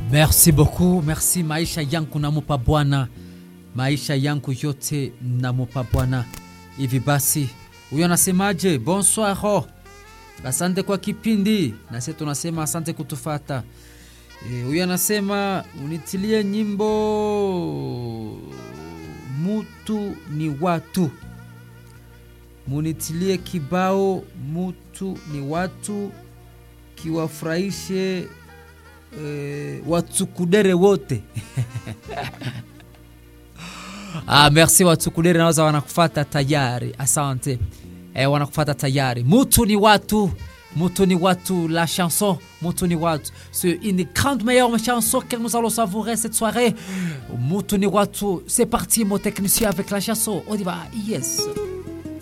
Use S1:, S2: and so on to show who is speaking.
S1: Merci beaucoup, merci. Maisha yangu namupa Bwana, maisha yangu yote namupa Bwana. Hivi basi, huyo anasemaje? Bonsoir. Asante kwa kipindi. Na sisi tunasema asante kutufata. Huyo anasema unitilie nyimbo Mutu ni watu. Munitilie kibao Mutu ni watu, kiwafurahishe watsukudere wote. Merci watsukudere, nawaza wanakufata tayari. Asante. Wanakufata tayari. Mutu ni watu. Mutu ni watu, la chanson Mutu ni watu, c'est une grande meilleure chanson que nous allons savourer cette soirée. Mutu ni watu, c'est parti mon technicien avec la chanson. On y va. Yes.